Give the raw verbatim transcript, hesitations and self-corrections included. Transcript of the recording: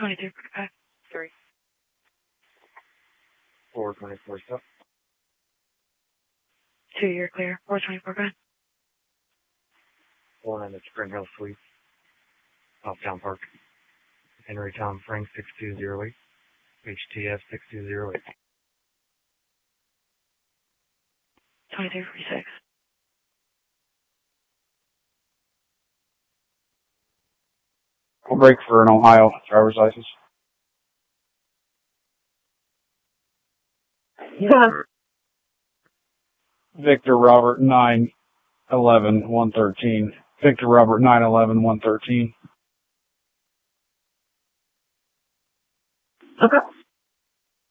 twenty-two, okay. Three. four twenty-four, stop. Two, you're clear. four twenty-four, go ahead. One in the Spring Hill Suite, Uptown Park. Henry Tom Frank, six two zero eight. H T F six two zero eight. twenty-three forty-six. I'll break for an Ohio driver's license. Yeah. Victor Robert nine eleven one thirteen. Victor Robert nine eleven one thirteen. Okay.